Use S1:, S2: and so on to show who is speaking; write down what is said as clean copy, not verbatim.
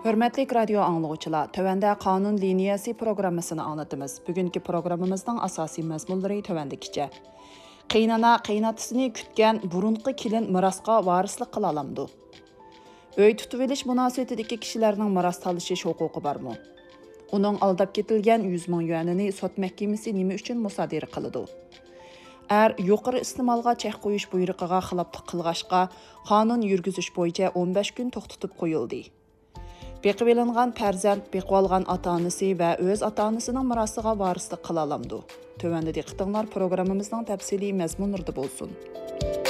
S1: Hörmətli radio anlıqçılar, tövəndə qanun liniyası proqramısını anlatımız. Bugünkü proqramımızdan asasi məzmunları tövəndikicə. Qeynana, qeynatısını kütgən burunqı kilin mirasqa varislik qıla alamdı. Öy tutuveliş münasibətidəki kişilərinin miras talışış hüququ barmı? Onun aldab ketilgən 100 min yuanını sot məhkəməsi nima üçün musadir qılıdı? Yuqarı istimalğa çək qoyuş buyruğuna xilaflıq qılğaşqa qanun yürgüzüş boyunca 15 gün toxtutub qoyuldu. Beqib elingan pərzənd, beqib alğan ata-anası və öz ata-anasının mirasıga varislik qıla alamdı. Tövəndə diqqətinizlər proqramımızdan təfsili məzmunlarda bolsun.